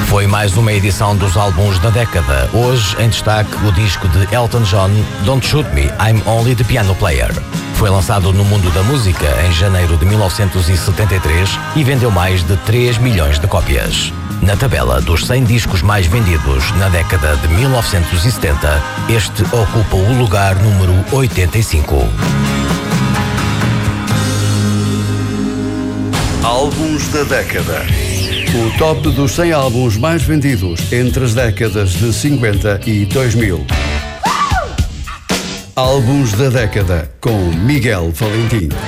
Foi mais uma edição dos álbuns da década. Hoje, em destaque, o disco de Elton John, Don't Shoot Me, I'm Only the Piano Player. Foi lançado no mundo da música em janeiro de 1973 e vendeu mais de 3 milhões de cópias. Na tabela dos 100 discos mais vendidos na década de 1970, este ocupa o lugar número 85. Álbuns da década. O top dos 100 álbuns mais vendidos entre as décadas de 50 e 2000. Álbuns da década com Miguel Valentim.